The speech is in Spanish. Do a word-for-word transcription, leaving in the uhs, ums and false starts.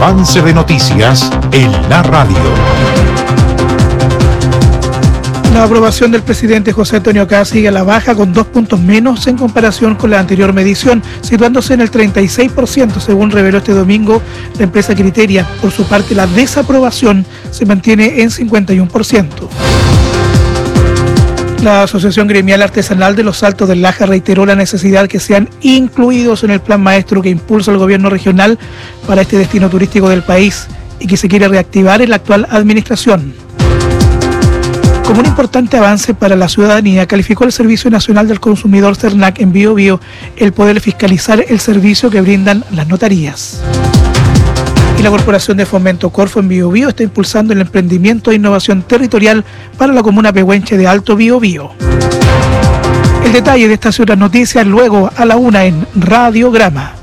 avance de noticias en la radio. La aprobación del presidente José Antonio Kast sigue a la baja con dos puntos menos en comparación con la anterior medición, situándose en el treinta y seis por ciento, según reveló este domingo la empresa Criteria. Por su parte, la desaprobación se mantiene en cincuenta y uno por ciento. La Asociación Gremial Artesanal de los Altos del Laja reiteró la necesidad que sean incluidos en el plan maestro que impulsa el gobierno regional para este destino turístico del país y que se quiere reactivar en la actual administración. Como un importante avance para la ciudadanía, calificó el Servicio Nacional del Consumidor CERNAC en Bío Bío el poder fiscalizar el servicio que brindan las notarías. Y la Corporación de Fomento Corfo en Bío Bío está impulsando el emprendimiento e innovación territorial para la comuna pehuenche de Alto Bío Bío. El detalle de estas y otras noticias luego a la una en Radiograma.